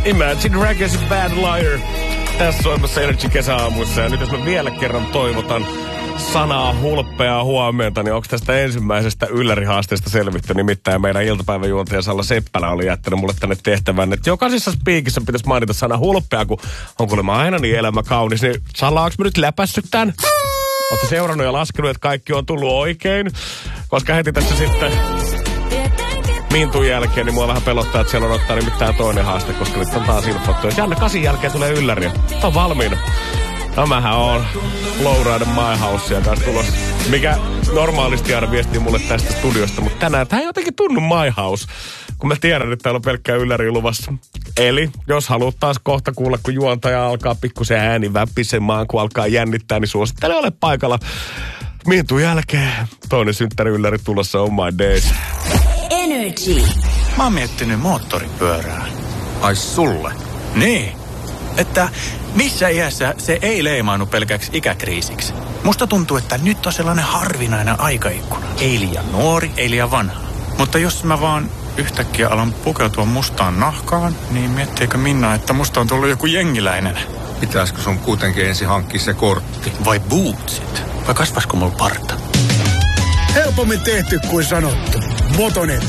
Imagine Dragons Bad Liar. Tässä soimassa Energy kesäaamuissa. Ja nyt jos mä vielä kerran toivotan sanaa hulppeaa huomenta, niin onko tästä ensimmäisestä yllärihaasteesta selvitty? Nimittäin meidän iltapäiväjuontaja Salla Seppälä oli jättänyt mulle tänne tehtävän, että jokaisessa spiikissä pitäisi mainita sana hulppea, kun on kuulemma aina niin elämä kaunis. Niin Salla, onko mä nyt läpässyt tän? Ootko seurannut ja laskenut, että kaikki on tullut oikein? Koska heti tässä sitten Mintun jälkeen, niin mua vähän pelottaa, että siellä on ottaa nimittäin toinen haaste, koska nyt on taas ilmoittu, että Janne 8 jälkeen tulee ylläriä. On valmiina. No mähän on Lowrider My Housea kanssa tulossa, mikä normaalisti aina viestii mulle tästä studiosta, mutta tänään tää ei jotenkin tunnu My House, kun mä tiedän, että täällä on pelkkää ylläriä luvassa. Eli jos haluat taas kohta kuulla, kun juontaja alkaa pikkusen ääni väpisemään, kun alkaa jännittää, niin suosittelen ole paikalla. Mintun jälkeen toinen synttäri ylläri tulossa on My Days. Energy. Mä oon miettinyt moottoripyörää. Ai sulle? Niin. Että missä iässä se ei leimaannu pelkäksi ikäkriisiksi. Musta tuntuu, että nyt on sellainen harvinainen aikaikkuna. Ei liian nuori, ei liian vanha. Mutta jos mä vaan yhtäkkiä alan pukeutua mustaan nahkaan, niin miettiikö Minna, että musta on tullut joku jengiläinen? Pitäisikö sun kuitenkin ensin hankkia se kortti? Vai bootsit? Vai kasvasko mulla parta? Helpommin tehty kuin sanottu. Motonet.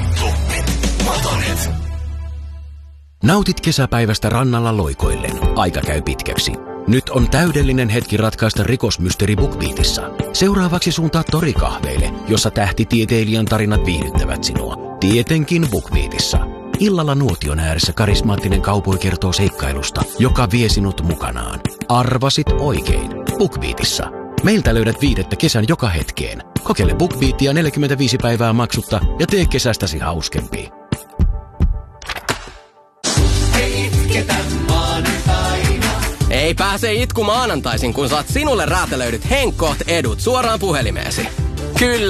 Nautit kesäpäivästä rannalla loikoillen. Aika käy pitkäksi. Nyt on täydellinen hetki ratkaista rikosmysteeri BookBeatissa. Seuraavaksi suuntaa torikahveille, jossa tähtitieteilijän tarinat viihdyttävät sinua. Tietenkin BookBeatissa. Illalla nuotion ääressä karismaattinen kaupoi kertoo seikkailusta, joka vie sinut mukanaan. Arvasit oikein. BookBeatissa. Meiltä löydät viihdettä kesän joka hetkeen. Kokeile BookBeatia 45 päivää maksutta ja tee kesästäsi hauskempi. Ei pääse itku maanantaisin, kun saat sinulle räätälöidyt Henkkoht edut suoraan puhelimeesi. Kyllä.